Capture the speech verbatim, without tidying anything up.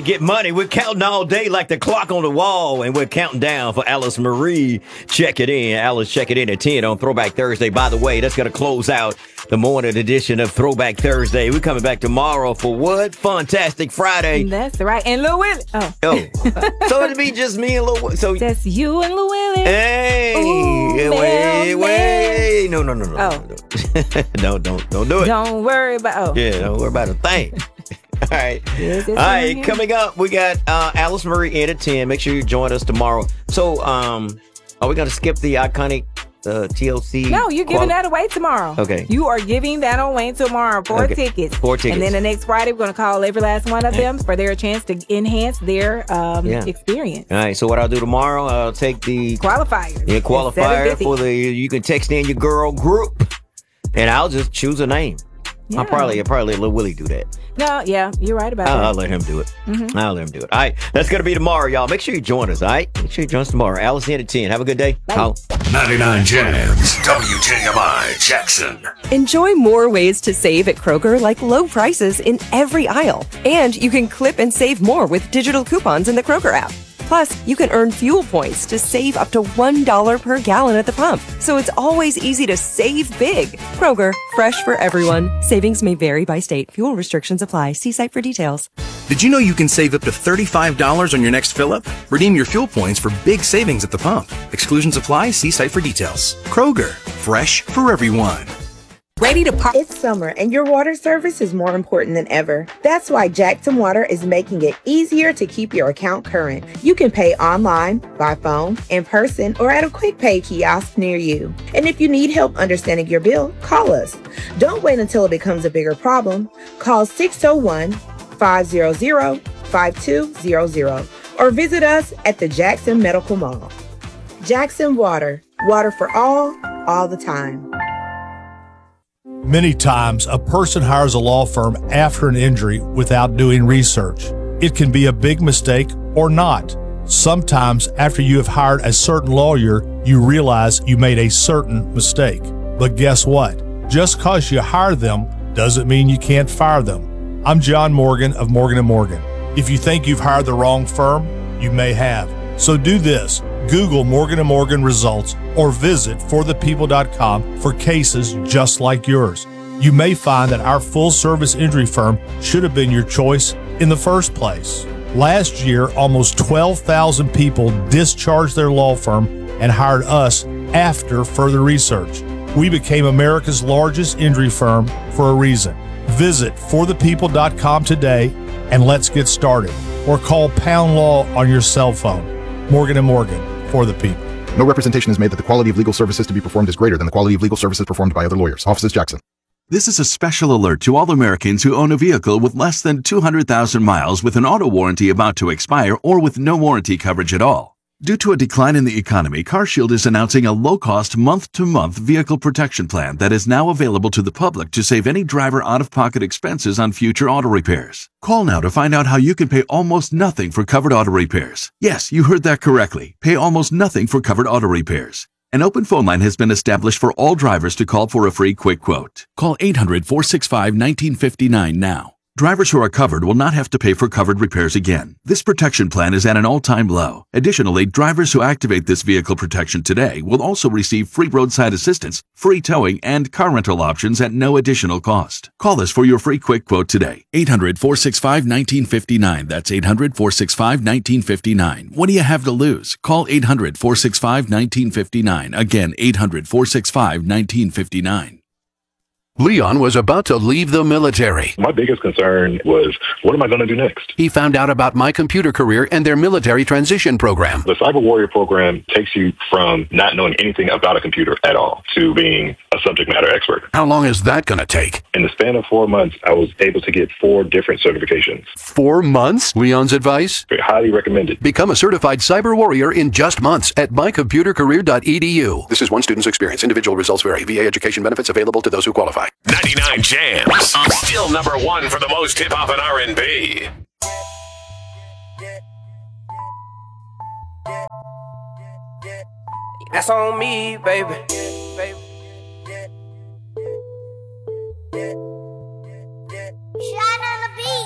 get money. We're counting all day like the clock on the wall, and we're counting down for Alice Marie. Check it in. Alice, check it in at ten on Throwback Thursday. By the way, that's going to close out the morning edition of Throwback Thursday. We're coming back tomorrow for what? Fantastic Friday. That's right. And Lil Willie. Oh. Oh. So it'll be just me and Lil Willie. So that's you and Lil Willie. Hey. Ooh, wait, man, wait. No, no, no, no. Oh. No, don't, don't do it. Don't worry about, oh. Yeah, don't worry about a thing. All right. Yes, all right, here. Coming up, we got uh, Alice Marie in at ten. Make sure you join us tomorrow. So, um, are we going to skip the iconic uh, T L C? No, you're giving quali- that away tomorrow. Okay. You are giving that away tomorrow. Four okay. tickets. Four tickets. And then the next Friday, we're going to call every last one of them for their chance to enhance their um, yeah. experience. All right, so what I'll do tomorrow, I'll take the qualifier. Yeah, qualifier for the, you can text in your girl group, and I'll just choose a name. Yeah. I'll probably, I'll probably let Lil Willie do that. No, yeah, you're right about I'll, that. I'll let him do it. Mm-hmm. I'll let him do it. All right, that's going to be tomorrow, y'all. Make sure you join us, all right? Make sure you join us tomorrow. Alice in at ten. Have a good day. ninety-nine Jams, W J M I, Jackson. Enjoy more ways to save at Kroger, like low prices in every aisle. And you can clip and save more with digital coupons in the Kroger app. Plus, you can earn fuel points to save up to one dollar per gallon at the pump. So it's always easy to save big. Kroger, fresh for everyone. Savings may vary by state. Fuel restrictions apply. See site for details. Did you know you can save up to thirty-five dollars on your next fill-up? Redeem your fuel points for big savings at the pump. Exclusions apply. See site for details. Kroger, fresh for everyone. Ready to pop? It's summer and your water service is more important than ever. That's why Jackson Water is making it easier to keep your account current. You can pay online, by phone, in person, or at a quick pay kiosk near you. And if you need help understanding your bill, call us. Don't wait until it becomes a bigger problem. Call six oh one, five hundred, five two zero zero or visit us at the Jackson Medical Mall. Jackson Water. Water for all, all the time. Many times, a person hires a law firm after an injury without doing research. It can be a big mistake or not. Sometimes, after you have hired a certain lawyer, you realize you made a certain mistake. But guess what? Just because you hire them doesn't mean you can't fire them. I'm John Morgan of Morgan and Morgan. If you think you've hired the wrong firm, you may have. So do this. Google Morgan and Morgan results or visit for the people dot com for cases just like yours. You may find that our full-service injury firm should have been your choice in the first place. Last year, almost twelve thousand people discharged their law firm and hired us after further research. We became America's largest injury firm for a reason. Visit for the people dot com today and let's get started. Or call Pound Law on your cell phone. Morgan and Morgan, for the people. No representation is made that the quality of legal services to be performed is greater than the quality of legal services performed by other lawyers. Offices Jackson. This is a special alert to all Americans who own a vehicle with less than two hundred thousand miles with an auto warranty about to expire or with no warranty coverage at all. Due to a decline in the economy, CarShield is announcing a low-cost month-to-month vehicle protection plan that is now available to the public to save any driver out-of-pocket expenses on future auto repairs. Call now to find out how you can pay almost nothing for covered auto repairs. Yes, you heard that correctly. Pay almost nothing for covered auto repairs. An open phone line has been established for all drivers to call for a free quick quote. Call eight hundred, four six five, one nine five nine now. Drivers who are covered will not have to pay for covered repairs again. This protection plan is at an all-time low. Additionally, drivers who activate this vehicle protection today will also receive free roadside assistance, free towing, and car rental options at no additional cost. Call us for your free quick quote today. eight hundred, four six five, one nine five nine. That's eight hundred, four six five, one nine five nine. What do you have to lose? Call eight hundred, four six five, one nine five nine. Again, eight hundred, four six five, one nine five nine. Leon was about to leave the military. My biggest concern was, what am I going to do next? He found out about My Computer Career and their military transition program. The Cyber Warrior program takes you from not knowing anything about a computer at all to being a subject matter expert. How long is that going to take? In the span of four months, I was able to get four different certifications. Four months? Leon's advice? Highly recommended. Become a certified cyber warrior in just months at my computer career dot e d u. This is one student's experience. Individual results vary. V A education benefits available to those who qualify. ninety-nine Jams, still number one for the most hip-hop and R and B. That's on me, baby. baby.